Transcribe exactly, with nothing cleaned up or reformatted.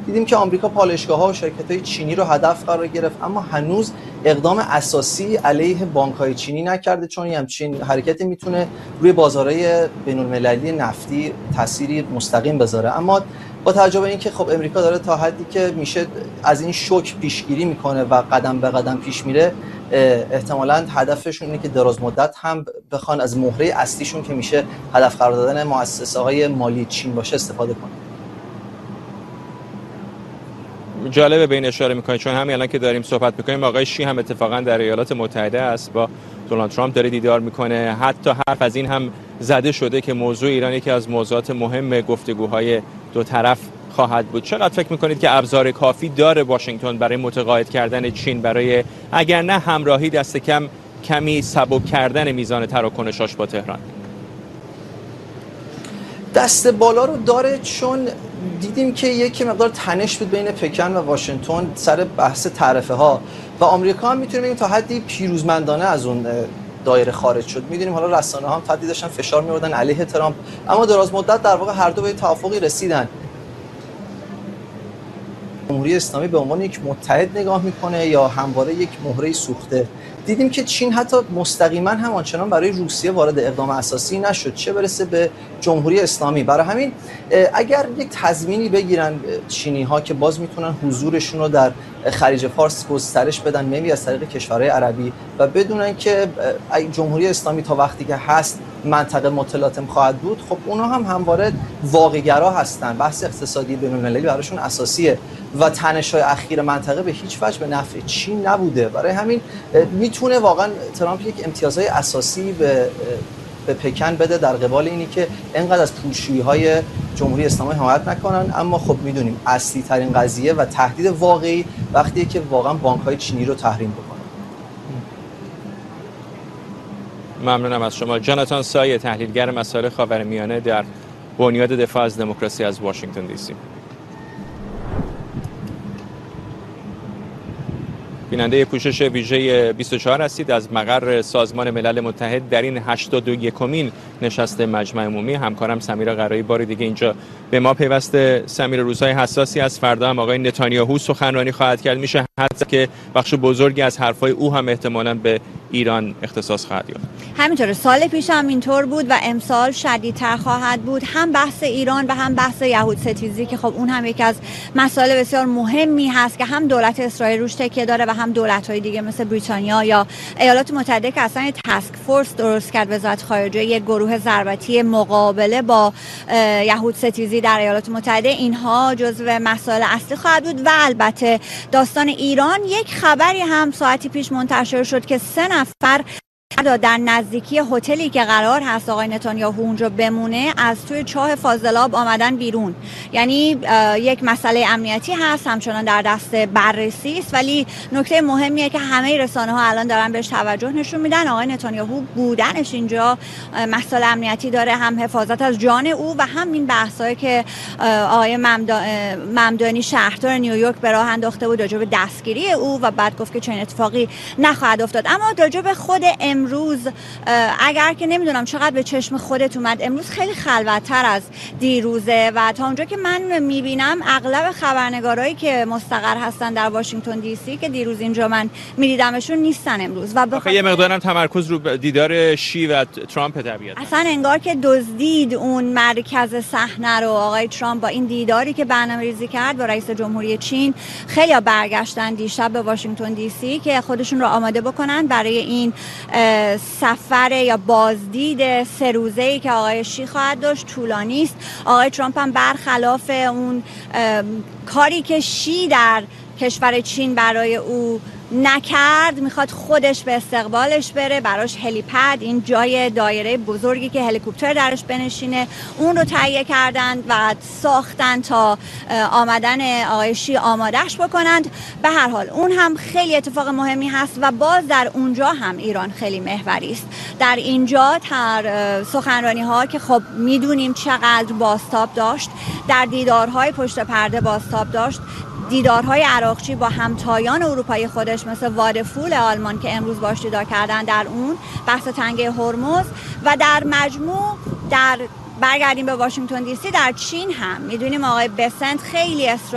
دیدیم که آمریکا پالایشگاه‌ها و شرکت‌های چینی رو هدف قرار گرفت، اما هنوز اقدام اساسی علیه بانک‌های چینی نکرده، چون همچین حرکتی میتونه روی بازارهای بین‌المللی نفتی تأثیری مستقیم بذاره. اما با توجه به اینکه خب امریکا داره تا حدی که میشه از این شوک پیشگیری میکنه و قدم به قدم پیش میره، احتمالاً هدفشون اینه که دراز مدت هم بخوان از مهره اصلیشون که میشه هدف قرار دادن مؤسسه‌های مالی چین باشه استفاده کنن. جالبه به این اشاره میکنید، چون همین الان که داریم صحبت میکنیم آقای شی هم اتفاقا در ایالات متحده است، با دونالد ترامپ داره دیدار میکنه. حتی حرف از این هم زده شده که موضوع ایران یکی از موضوعات مهم گفتگوهای دو طرف خواهد بود. چقدر فکر میکنید که ابزار کافی داره واشنگتن برای متقاعد کردن چین، برای اگر نه همراهی دست کم کمی سبک کردن میزان تراکنشاش با تهران؟ دست بالا رو داره، چون دیدیم که یک مقدار تنش بود بین پکن و واشنگتن سر بحث تعرفه ها و آمریکا هم میتونه بگیم تا حدی پیروزمندانه از اون دایره خارج شد. میدونیم حالا رسانه ها هم تا حدی داشتن فشار میوردن علیه ترامپ، اما دراز مدت در واقع هر دو به توافقی رسیدن. جمهوری اسلامی به عنوان یک متحد نگاه میکنه یا همواره یک مهره سوخته. دیدیم که چین حتی مستقیما هم آنچنان برای روسیه وارد اقدام اساسی نشد، چه برسه به جمهوری اسلامی. برای همین اگر یک تضمینی بگیرن چینی ها که باز میتونن حضورشون رو در خلیج فارس گسترش بدن، نمی از طریق کشورهای عربی، و بدونن که جمهوری اسلامی تا وقتی که هست منطقه متلاطم خواهد بود، خب اونا هم همواره واقع‌گرا هستن، بحث اقتصادی بین‌المللی براشون اساسیه و تنش‌های اخیر منطقه به هیچ وجه به نفع چین نبوده. برای همین میتونه واقعا ترامپ یک امتیازهای اساسی به به پکن بده در قبال اینی که اینقدر از پولشویی‌های جمهوری اسلامی حمایت نکنن. اما خب میدونیم اصلی ترین قضیه و تهدید واقعی وقتیه که واقعا بانک‌های چینی رو تحریم بکنن. ممنونم از شما. جاناتان سایه، تحلیلگر مسائل خاورمیانه در بنیاد دفاع از دموکراسی از واشنگتن دی سی. بیننده پوشش ویژه بیست و چهار هستید از مقر سازمان ملل متحد در این هشتاد و یکمین نشست مجمع عمومی. همکارم سمیرا قرایی بار دیگه اینجا به ما پیوسته. سمیرا، روزهای حساسی از فردا هم آقای نتانیاهو سخنرانی خواهد کرد. میشه حدس که بخش بزرگی از حرفای او هم احتمالاً به ایران اختصاص خواهد یافت. همینطوره، سال پیش هم اینطور بود و امسال شدیدتر خواهد بود، هم بحث ایران و هم بحث یهود ستیزی که خب اون هم یکی از مسائل بسیار مهمی هست که هم دولت اسرائیل روش تکیه داره و هم دولت‌های دیگه مثل بریتانیا یا ایالات متحده که اصلا تاسک فورس درست کرد وزارت خارجه، یک گروه ضربتی مقابله با یهود ستیزی در ایالات متحده. اینها جزو مسائل اصلی خواهد بود. و البته داستان ایران، یک خبری هم ساعتی پیش منتشر شد که سه نفر در نزدیکی هتلی که قرار هست آقای نتانیاهو اونجا بمونه از توی چاه فاضلاب آمدن بیرون. یعنی یک مسئله امنیتی هست، همچنان در دست بررسی است، ولی نکته مهمیه که همه رسانه ها الان دارن بهش توجه نشون میدن. آقای نتانیاهو بودنش اینجا مسئله امنیتی داره، هم حفاظت از جان او و هم این بحثایی که آقای ممدانی شهردار نیویورک به راه انداخته بود راجع به دستگیری او و بعد گفت که چنین اتفاقی نخواهد افتاد. اما راجع به خود امروز، اگر که نمیدونم چقدر به چشم خودت اومد، امروز خیلی خلوت‌تر از دیروزه و تا اونجا که من میبینم اغلب خبرنگارایی که مستقر هستن در واشنگتن دی سی که دیروز اینجا من میدیدمشون نیستن امروز. و بخاطر یه مقدارم تمرکز رو دیدار شی و ترامپ طبیعتا، اصلا انگار که دزدید اون مرکز صحنه رو آقای ترامپ با این دیداری که برنامه‌ریزی کرد با رئیس جمهوری چین. خیلی برگشتن دیشب به واشنگتن دی سی که خودشون رو آماده بکنن برای این سفر یا بازدید سه روزه‌ای که آقای شی خواهد داشت. طولانی است. آقای ترامپ هم برخلاف اون کاری که شی در کشور چین برای او نکرد، میخواد خودش به استقبالش بره، براش هلیپد، این جای دایره بزرگی که هلیکوپتر درش بنشینه، اون رو تهیه کردند و ساختن تا آمدن آقای شی آمادش بکنند. به هر حال اون هم خیلی اتفاق مهمی هست و باز در اونجا هم ایران خیلی محوری است. در اینجا در سخنرانی ها که خب میدونیم چقدر بازتاب داشت، در دیدارهای پشت پرده بازتاب داشت، دیدارهای عراقچی با همتایان اروپایی خودش مثل وادفول آلمان که امروز باش دیدار کردن، در اون بحث تنگه هرمز و در مجموع در برگردیم به واشنگتن دی سی، در چین هم میدونیم آقای بسنت خیلی اصرار